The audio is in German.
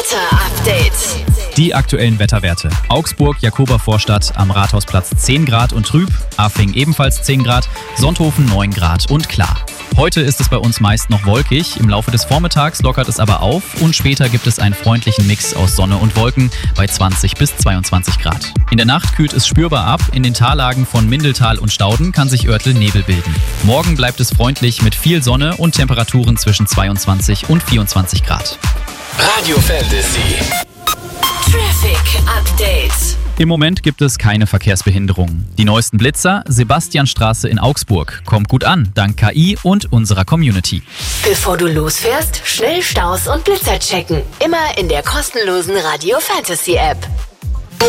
Wetter-Update. Die aktuellen Wetterwerte. Augsburg, Jakobervorstadt am Rathausplatz 10 Grad und trüb, Afing ebenfalls 10 Grad, Sonthofen 9 Grad und klar. Heute ist es bei uns meist noch wolkig, im Laufe des Vormittags lockert es aber auf und später gibt es einen freundlichen Mix aus Sonne und Wolken bei 20 bis 22 Grad. In der Nacht kühlt es spürbar ab, in den Tallagen von Mindeltal und Stauden kann sich örtlich Nebel bilden. Morgen bleibt es freundlich mit viel Sonne und Temperaturen zwischen 22 und 24 Grad. Radio Fantasy. Traffic Update. Im Moment gibt es keine Verkehrsbehinderungen. Die neuesten Blitzer, Sebastianstraße in Augsburg, kommt gut an, dank KI und unserer Community. Bevor du losfährst, schnell Staus und Blitzer checken. Immer in der kostenlosen Radio Fantasy App.